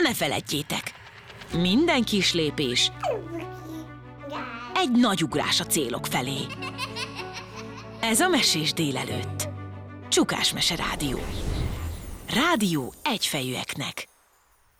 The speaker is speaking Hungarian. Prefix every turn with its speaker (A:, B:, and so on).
A: ne feledjétek, minden kis lépés egy nagy ugrás a célok felé. Ez a Mesés délelőtt. Csukás Mese Rádió. Rádió egyfejűeknek.